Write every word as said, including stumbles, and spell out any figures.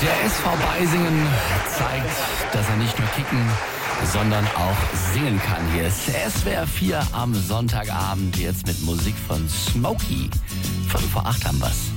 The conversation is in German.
Der S V Beisingen zeigt, dass er nicht nur kicken, sondern auch singen kann. Hier ist S W R vier am Sonntagabend, jetzt mit Musik von Smokey. Viertel vor acht haben wir's.